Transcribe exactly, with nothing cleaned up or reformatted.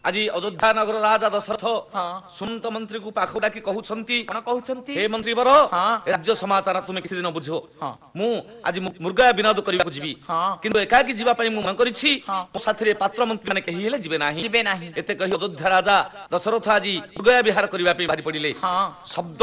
आज अयोध्या नगर राजा दशरथ हाँ। सुमंत मंत्री को पाखु डाकी कहउछंती कौन कहउछंती हे मंत्री बर हाँ। राज्य समाचार तुमे किसी दिन बुझो हाँ। मु आज मु- मुर्गा विनोद करबा जीवी हाँ। किंतु एकाकी जीवा पई मु मन करिछि हाँ। मो साथरे पात्र मंत्री माने कहि हेले जिबे नाही जीवे नाही एते कहि अयोध्या राजा दशरथ आज मुर्गा विहार करबा पई बारी पड़िले हाँ। शब्द